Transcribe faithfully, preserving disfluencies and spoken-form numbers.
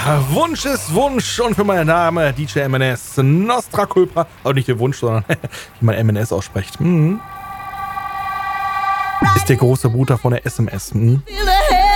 Wunsch ist Wunsch und für meine Dame D J M N S Nostra Culpa, auch nicht ihr Wunsch, sondern wie man M N S ausspricht. Mhm. Ist der große Bruder von der S M S. Mhm.